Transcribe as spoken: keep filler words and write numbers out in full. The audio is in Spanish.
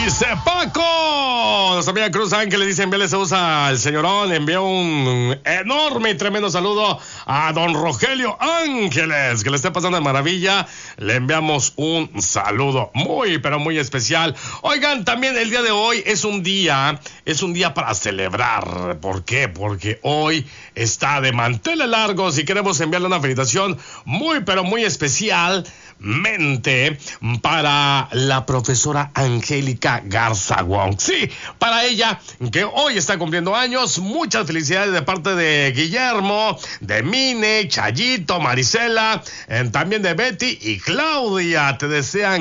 Dice Paco. Nuestra amiga Cruz Ángel le dice: envíale saludos al señorón. Envía un enorme y tremendo saludo a don Rogelio Ángeles, que le esté pasando de maravilla. Le enviamos un saludo muy, pero muy especial. Oigan, también el día de hoy es un día, es un día para celebrar. ¿Por qué? Porque hoy está de manteles largos y queremos enviarle una felicitación muy, pero muy especial mente para la profesora Angélica Garza Wong. Sí, para ella, que hoy está cumpliendo años. Muchas felicidades de parte de Guillermo, de Mine, Chayito, Marisela, eh, también de Betty y Claudia. Te desean